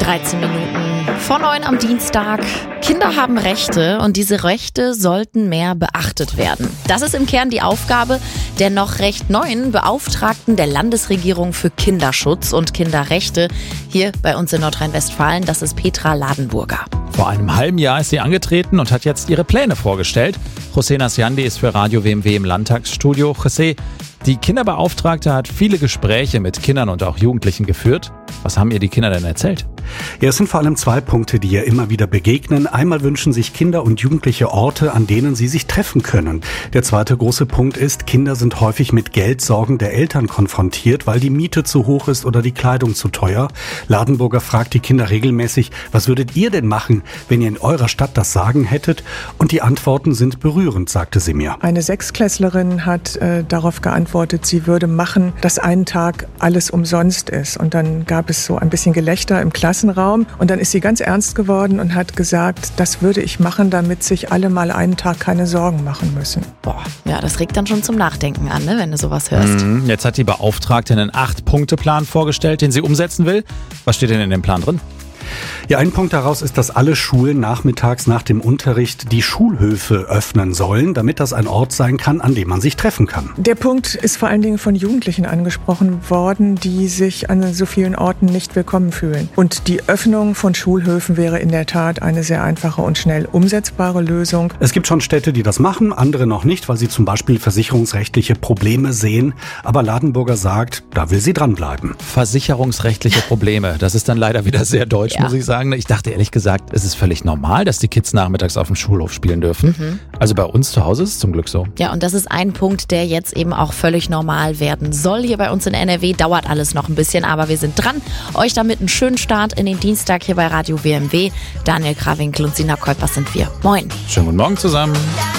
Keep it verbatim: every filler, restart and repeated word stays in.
dreizehn Minuten vor neun am Dienstag. Kinder haben Rechte und diese Rechte sollten mehr beachtet werden. Das ist im Kern die Aufgabe der noch recht neuen Beauftragten der Landesregierung für Kinderschutz und Kinderrechte hier bei uns in Nordrhein-Westfalen. Das ist Petra Ladenburger. Vor einem halben Jahr ist sie angetreten und hat jetzt ihre Pläne vorgestellt. José Nasciandi ist für Radio W M W im Landtagsstudio. José, die Kinderbeauftragte hat viele Gespräche mit Kindern und auch Jugendlichen geführt. Was haben ihr die Kinder denn erzählt? Ja, es sind vor allem zwei Punkte, die ihr immer wieder begegnen. Einmal wünschen sich Kinder und Jugendliche Orte, an denen sie sich treffen können. Der zweite große Punkt ist, Kinder sind häufig mit Geldsorgen der Eltern konfrontiert, weil die Miete zu hoch ist oder die Kleidung zu teuer. Ladenburger fragt die Kinder regelmäßig, was würdet ihr denn machen, wenn ihr in eurer Stadt das Sagen hättet? Und die Antworten sind berührend, sagte sie mir. Eine Sechsklässlerin hat äh, darauf geantwortet, sie würde machen, dass einen Tag alles umsonst ist. Und dann gab es so ein bisschen Gelächter im Klassenraum. Und dann ist sie ganz ernst geworden und hat gesagt, das würde ich machen, damit sich alle mal einen Tag keine Sorgen machen müssen. Boah, ja, das regt dann schon zum Nachdenken an, ne, wenn du sowas hörst. Mhm, jetzt hat die Beauftragte einen Acht-Punkte-Plan vorgestellt, den sie umsetzen will. Was steht denn in dem Plan drin? Ja, ein Punkt daraus ist, dass alle Schulen nachmittags nach dem Unterricht die Schulhöfe öffnen sollen, damit das ein Ort sein kann, an dem man sich treffen kann. Der Punkt ist vor allen Dingen von Jugendlichen angesprochen worden, die sich an so vielen Orten nicht willkommen fühlen. Und die Öffnung von Schulhöfen wäre in der Tat eine sehr einfache und schnell umsetzbare Lösung. Es gibt schon Städte, die das machen, andere noch nicht, weil sie zum Beispiel versicherungsrechtliche Probleme sehen. Aber Ladenburger sagt, da will sie dranbleiben. Versicherungsrechtliche Probleme, das ist dann leider wieder sehr deutsch, Ja. muss ich sagen. Ich dachte ehrlich gesagt, es ist völlig normal, dass die Kids nachmittags auf dem Schulhof spielen dürfen. Mhm. Also bei uns zu Hause ist es zum Glück so. Ja, und das ist ein Punkt, der jetzt eben auch völlig normal werden soll. Hier bei uns in N R W dauert alles noch ein bisschen, aber wir sind dran. Euch damit einen schönen Start in den Dienstag hier bei Radio W M W. Daniel Krawinkel und Sina Kuipers sind wir. Moin. Schönen guten Morgen zusammen.